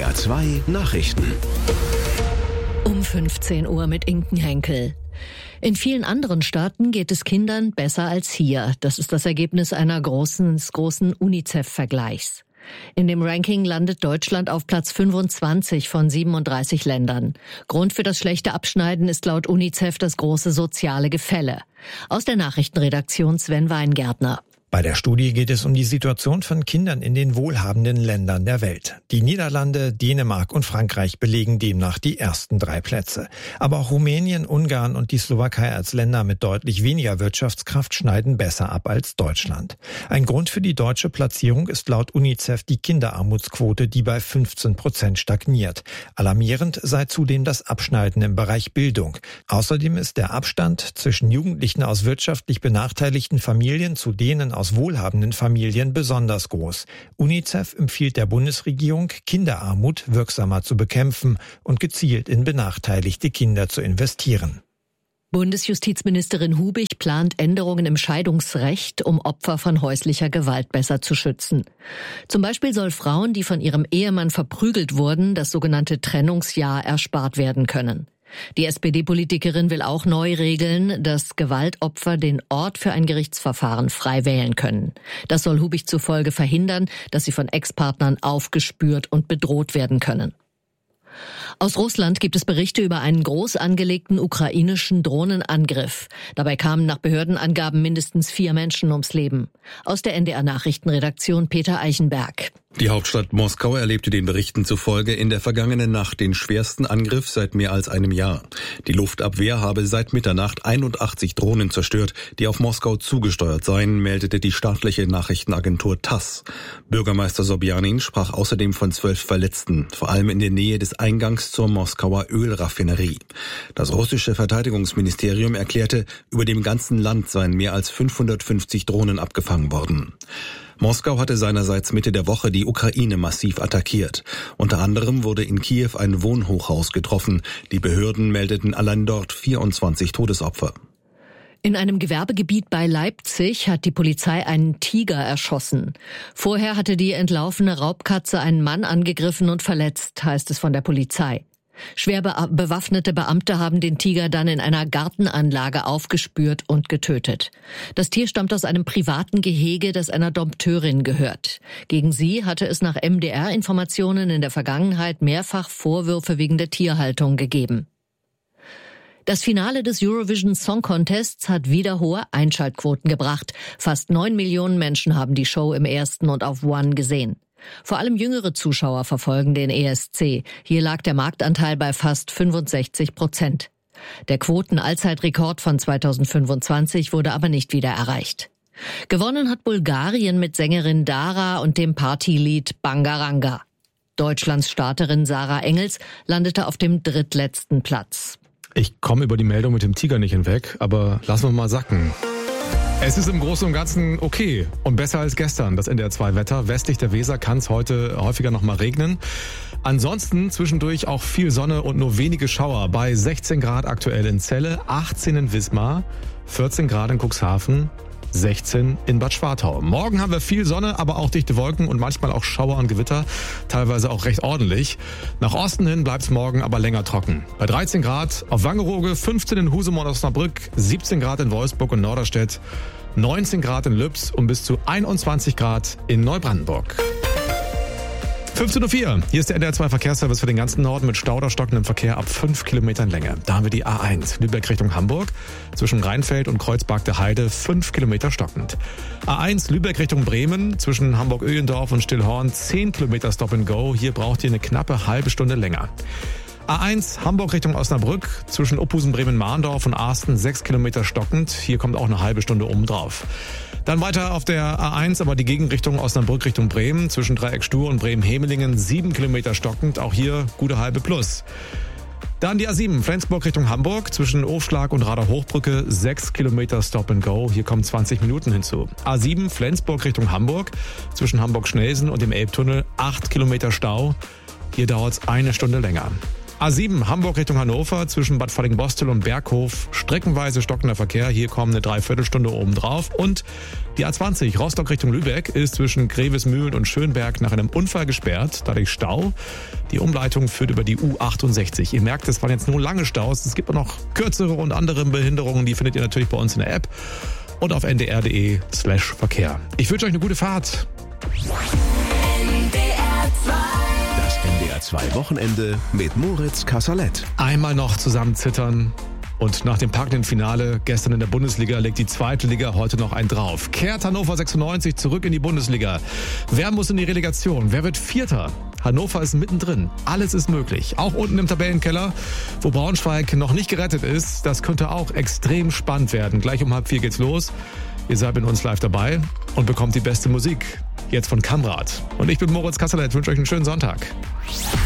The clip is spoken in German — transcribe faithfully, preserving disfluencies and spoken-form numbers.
R zwei Nachrichten. Um fünfzehn Uhr mit Inken Henkel. In vielen anderen Staaten geht es Kindern besser als hier. Das ist das Ergebnis einer großen, großen UNICEF-Vergleichs. In dem Ranking landet Deutschland auf Platz fünfundzwanzig von siebenunddreißig Ländern. Grund für das schlechte Abschneiden ist laut UNICEF das große soziale Gefälle. Aus der Nachrichtenredaktion Sven Weingärtner. Bei der Studie geht es um die Situation von Kindern in den wohlhabenden Ländern der Welt. Die Niederlande, Dänemark und Frankreich belegen demnach die ersten drei Plätze. Aber auch Rumänien, Ungarn und die Slowakei als Länder mit deutlich weniger Wirtschaftskraft schneiden besser ab als Deutschland. Ein Grund für die deutsche Platzierung ist laut UNICEF die Kinderarmutsquote, die bei fünfzehn Prozent stagniert. Alarmierend sei zudem das Abschneiden im Bereich Bildung. Außerdem ist der Abstand zwischen Jugendlichen aus wirtschaftlich benachteiligten Familien zu denen aus wohlhabenden Familien besonders groß. UNICEF empfiehlt der Bundesregierung, Kinderarmut wirksamer zu bekämpfen und gezielt in benachteiligte Kinder zu investieren. Bundesjustizministerin Hubig plant Änderungen im Scheidungsrecht, um Opfer von häuslicher Gewalt besser zu schützen. Zum Beispiel soll Frauen, die von ihrem Ehemann verprügelt wurden, das sogenannte Trennungsjahr erspart werden können. Die S P D-Politikerin will auch neu regeln, dass Gewaltopfer den Ort für ein Gerichtsverfahren frei wählen können. Das soll Hubig zufolge verhindern, dass sie von Ex-Partnern aufgespürt und bedroht werden können. Aus Russland gibt es Berichte über einen groß angelegten ukrainischen Drohnenangriff. Dabei kamen nach Behördenangaben mindestens vier Menschen ums Leben. Aus der N D R-Nachrichtenredaktion Peter Eichenberg. Die Hauptstadt Moskau erlebte den Berichten zufolge in der vergangenen Nacht den schwersten Angriff seit mehr als einem Jahr. Die Luftabwehr habe seit Mitternacht einundachtzig Drohnen zerstört, die auf Moskau zugesteuert seien, meldete die staatliche Nachrichtenagentur TASS. Bürgermeister Sobjanin sprach außerdem von zwölf Verletzten, vor allem in der Nähe des Eingangs zur Moskauer Ölraffinerie. Das russische Verteidigungsministerium erklärte, über dem ganzen Land seien mehr als fünfhundertfünfzig Drohnen abgefangen worden. Moskau hatte seinerseits Mitte der Woche die Ukraine massiv attackiert. Unter anderem wurde in Kiew ein Wohnhochhaus getroffen. Die Behörden meldeten allein dort vierundzwanzig Todesopfer. In einem Gewerbegebiet bei Leipzig hat die Polizei einen Tiger erschossen. Vorher hatte die entlaufene Raubkatze einen Mann angegriffen und verletzt, heißt es von der Polizei. Schwer be- bewaffnete Beamte haben den Tiger dann in einer Gartenanlage aufgespürt und getötet. Das Tier stammt aus einem privaten Gehege, das einer Dompteurin gehört. Gegen sie hatte es nach M D R-Informationen in der Vergangenheit mehrfach Vorwürfe wegen der Tierhaltung gegeben. Das Finale des Eurovision Song Contests hat wieder hohe Einschaltquoten gebracht. Fast neun Millionen Menschen haben die Show im ersten und auf One gesehen. Vor allem jüngere Zuschauer verfolgen den E S C. Hier lag der Marktanteil bei fast fünfundsechzig Prozent. Der Quoten-Allzeitrekord von zweitausendfünfundzwanzig wurde aber nicht wieder erreicht. Gewonnen hat Bulgarien mit Sängerin Dara und dem Partylied Bangaranga. Deutschlands Starterin Sarah Engels landete auf dem drittletzten Platz. Ich komme über die Meldung mit dem Tiger nicht hinweg, aber lassen wir mal sacken. Es ist im Großen und Ganzen okay und besser als gestern, das N D R zwei Wetter. Westlich der Weser kann es heute häufiger noch mal regnen. Ansonsten zwischendurch auch viel Sonne und nur wenige Schauer. Bei sechzehn Grad aktuell in Celle, achtzehn in Wismar, vierzehn Grad in Cuxhaven, sechzehn in Bad Schwartau. Morgen haben wir viel Sonne, aber auch dichte Wolken und manchmal auch Schauer und Gewitter, teilweise auch recht ordentlich. Nach Osten hin bleibt es morgen aber länger trocken. Bei dreizehn Grad auf Wangerooge, fünfzehn in Husum und Osnabrück, siebzehn Grad in Wolfsburg und Norderstedt, neunzehn Grad in Lübs und bis zu einundzwanzig Grad in Neubrandenburg. fünfzehn Uhr vier. Hier ist der N D R zwei Verkehrsservice für den ganzen Norden mit Stau oder stockendem Verkehr ab fünf Kilometern Länge. Da haben wir die A eins, Lübeck Richtung Hamburg, zwischen Rheinfeld und Kreuzberg der Heide, fünf Kilometer stockend. A eins, Lübeck Richtung Bremen, zwischen Hamburg-Öhlendorf und Stillhorn, zehn Kilometer Stop and Go. Hier braucht ihr eine knappe halbe Stunde länger. A eins, Hamburg Richtung Osnabrück, zwischen Opphusen, Bremen, Mahndorf und Arsten, sechs Kilometer stockend. Hier kommt auch eine halbe Stunde oben drauf. Dann weiter auf der A eins, aber die Gegenrichtung Osnabrück Richtung Bremen, zwischen Dreieck Stur und Bremen-Hemelingen, sieben Kilometer stockend, auch hier gute halbe plus. Dann die A sieben, Flensburg Richtung Hamburg, zwischen Ofschlag und Rader-Hochbrücke, sechs Kilometer Stop and Go, hier kommen zwanzig Minuten hinzu. A sieben, Flensburg Richtung Hamburg, zwischen Hamburg-Schnelsen und dem Elbtunnel, acht Kilometer Stau, hier dauert es eine Stunde länger. A sieben Hamburg Richtung Hannover zwischen Bad Fallingbostel und Berghof. Streckenweise stockender Verkehr. Hier kommen eine Dreiviertelstunde oben drauf. Und die A zwanzig Rostock Richtung Lübeck ist zwischen Grevesmühlen und Schönberg nach einem Unfall gesperrt. Dadurch Stau. Die Umleitung führt über die U achtundsechzig. Ihr merkt, es waren jetzt nur lange Staus. Es gibt auch noch kürzere und andere Behinderungen. Die findet ihr natürlich bei uns in der App und auf n d r punkt d e slash Verkehr. Ich wünsche euch eine gute Fahrt. N D R zwei. Das N D R zwei Wochenende mit Moritz Kasserlet. Einmal noch zusammen zittern. Und nach dem packenden Finale gestern in der Bundesliga legt die zweite Liga heute noch einen drauf. Kehrt Hannover sechsundneunzig zurück in die Bundesliga. Wer muss in die Relegation? Wer wird Vierter? Hannover ist mittendrin. Alles ist möglich. Auch unten im Tabellenkeller, wo Braunschweig noch nicht gerettet ist. Das könnte auch extrem spannend werden. Gleich um halb vier geht's los. Ihr seid mit uns live dabei und bekommt die beste Musik. Jetzt von Kamrat. Und ich bin Moritz Kasserlet. Ich wünsche euch einen schönen Sonntag.